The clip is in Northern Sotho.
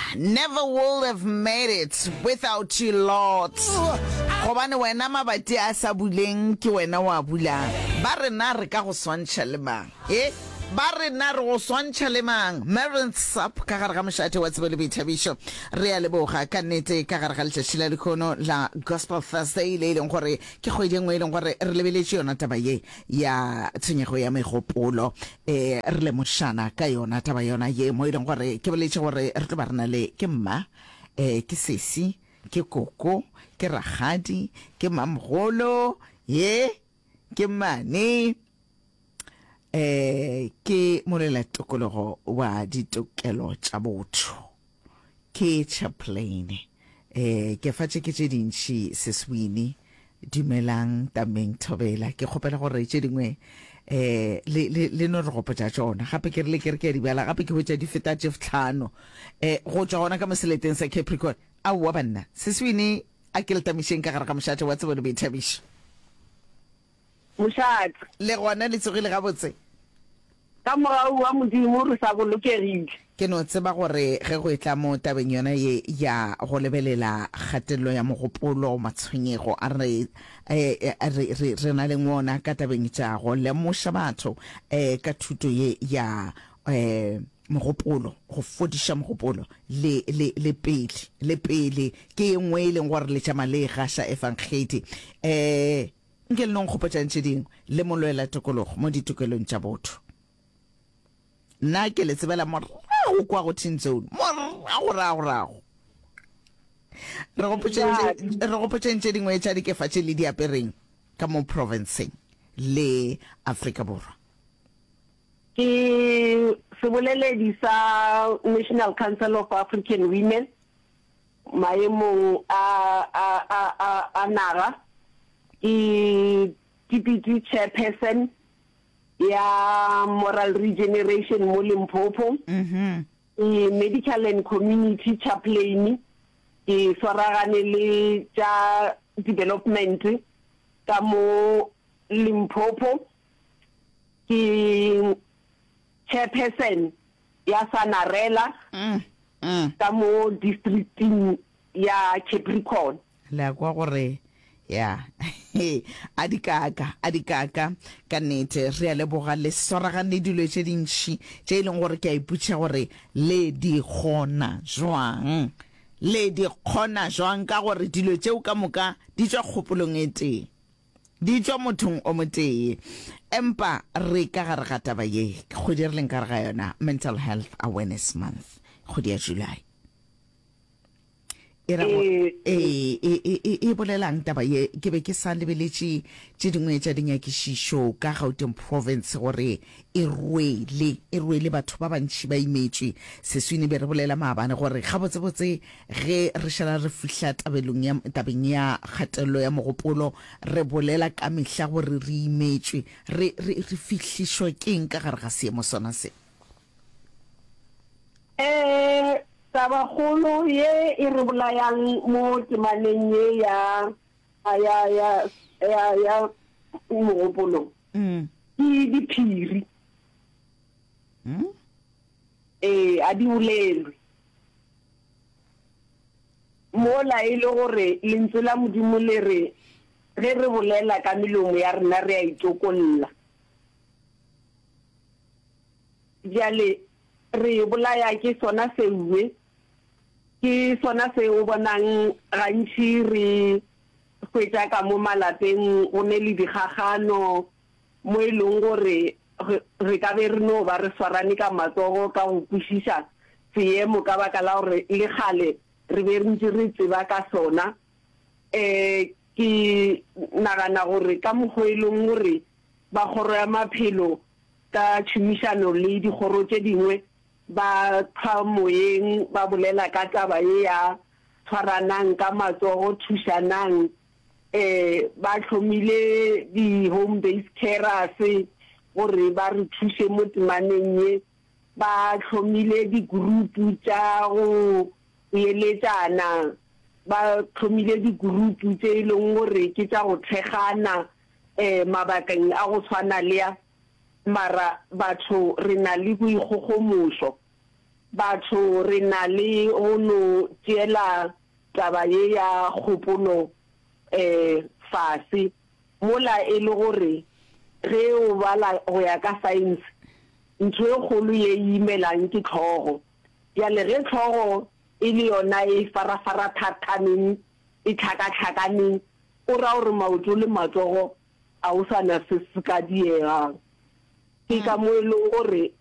never will have made it without you, Lord. Gobane wena mabati a sa buleng ke wena wa bulang. Ba rena re ka go swantšha le mang. Ba rena re go swantšha le mang. Marriage Sap ka gare ga mošate wa tsebo le boithabišo. Re a leboga ka nnete ka gare ga letšatši la dikgono la Gospel Thursday le leng gore ke kgwedi nngwe e leng gore re lebeletše yona taba ye ya tshwenyego ya megopolo. Re le mošana ka yona taba yona ye mo e leng gore ke boletše gore re tlo ba rena le ke mma ke sesi ke koko ke ragadi ke mamgolo ke mane ke molela tokologo wa ditokelo tša botho ke chaplain ke fatše ke tše dintši seswini dumelang tameng thobela ke kgopela gore tše dingwe le no re gopotša tšona gape ke rile ke re ke a dibala gape ke hwetša di feta tše fitlhano go tšwa gona ka moseleteng sa Capricorn aowa banna seswini a ke letamišeng ka gare ga mošate wa tsebo le boithabišo mošate le gona le tsogile gabotse ka morao wa modimo re sa bolokegile ke no tseba gore ge go etla mo tabeng yona ye ya go lebelela kgatelelo ya mogopolo matshwenyego a re na le ngwana ka tabeng tša go lemoša batho ka thuto ye ya mogopolo go fodiša mogopolo le pele ke engwe e leng gore le tšama le gaša efangedi nke le nong kgopotšantše dingwe le molwela tokologo mo ditokelong tša botho nna ke le tsebela morago kwa go tin zone morago re gopotšantše dingwe tša dikefatše le diapereng ka mo provinceng le Afrika Borwa ke seboleledi sa National Council of African Women maemong a naga ke deputy chairperson ya Moral Regeneration mo Limpopo medical and community chaplain ke swaragane le tša development ka mo Limpopo ke chairperson ya Sanarela ka mo districting ya Capricorn la kwa gore ya adikaka ka nnete re a leboga le swaragane dilo tše dintši tše e leng gore ke a iputša gore le di kgona jwang ka gore dilo tšeo ka moka di tšwa kgopolong e tee di tšwa mothong o motee empa re ka gare ga taba ye kgwedi re leng ka re ga yona Mental Health Awareness Month kgwedi ya July e bolelang taba ye ke be ke sa lebeletše tše dingwe tša dinyakišišo ka Gauteng province gore e rwele batho ba bantši ba imetšwe seswini be re bolela maabane gore gabotsebotse ge re šala re fihla tabeng ya kgatelelo ya mogopolo re bolela ka mehla gore re imetšwe re fihlišwa ke eng ka gare ga seemo sona se tabagolo ye e re bolayang mo temaneng ye ya mogopolo ke diphiri a di bolelwe mola e le gore lentswe la modimo le re ge re bolela ka melomo ya rena re a itokolla jale re bolaya ke sona seuwe ke sona se o bonang gantši re hwetša ka mo malapeng go ne le digagano mo e leng gore re ka be re no ba re swarane ka matsogo ka go kwešiša seemo ka baka la gore le gale re be re ntse re tseba ka sona ke nagana gore ka mokgwa e leng gore ba kgoro ya maphelo ka tšhomišano le dikgoro tše dingwe ba moyeng ba bolela ka taba ye ya tshwaranang ka matsogo thušanang ba tlhomile di-home based carers gore ba re thuse mo temaneng ye ba tlhomile di-grupu tša go eletsana ba tlhomile di-grupu tše e leng gore ke tša go thekgana mabakeng a go tshwana le ya mara batho re na le boikgogomoso batho re na le ono tšela taba ye ya kgopolo fase mola e le gore ge o bala go ya ka science ntho e kgolo ye imelang ke tlhogo ya le ge tlhogo e le yona e farafara thathaneng e tlhakatlhakaneng o ra gore maoto le matsogo a o sana se se ka diegang ke ka mo e leng gore